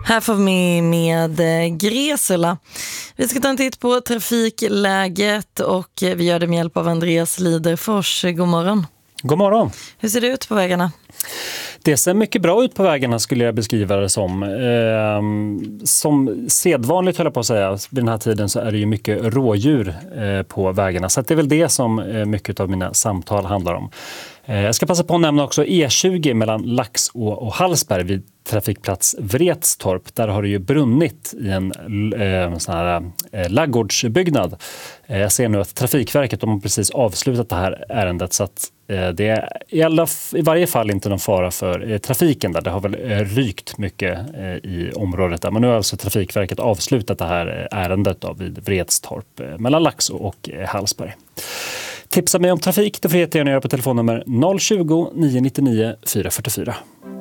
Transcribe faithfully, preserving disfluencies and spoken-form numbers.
Här får vi med Gresula. Vi ska ta en titt på trafikläget och vi gör det med hjälp av Andreas Liderfors. God morgon. God morgon. Hur ser det ut på vägarna? Det ser mycket bra ut på vägarna skulle jag beskriva det som. Eh, som sedvanligt höll jag på att säga. Vid den här tiden så är det ju mycket rådjur eh, på vägarna. Så att det är väl det som eh, mycket av mina samtal handlar om. Eh, jag ska passa på att nämna också E tjugo mellan Laxå och Hallsberg vid trafikplats Vretstorp. Där har det ju brunnit i en eh, sån här eh, laggårdsbyggnad. Eh, jag ser nu att Trafikverket de har precis avslutat det här ärendet så att eh, det är i, alla, i varje fall inte någon fara för eh, trafiken där. Det har väl eh, rykt mycket eh, i området där. Men nu har alltså Trafikverket avslutat det här ärendet då, vid Vretstorp eh, mellan Laxå och eh, Hallsberg. Tipsa mig om trafik, det får jag gärna göra på telefonnummer noll tjugo, nio nio nio, fyra fyra fyra.